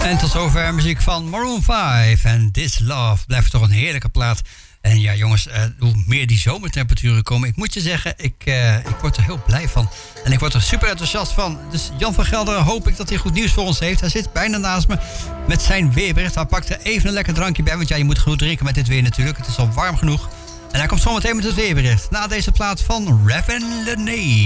En tot zover muziek van Maroon 5 en This Love. Blijft toch een heerlijke plaat. En ja jongens, hoe meer die zomertemperaturen komen, ik moet je zeggen, ik word er heel blij van. En ik word er super enthousiast van. Dus Jan van Gelderen, hoop ik dat hij goed nieuws voor ons heeft. Hij zit bijna naast me met zijn weerbericht. Hij pakt er even een lekker drankje bij, want ja, je moet genoeg drinken met dit weer natuurlijk. Het is al warm genoeg. En hij komt zometeen met het weerbericht. Na deze plaat van Raven Lenee.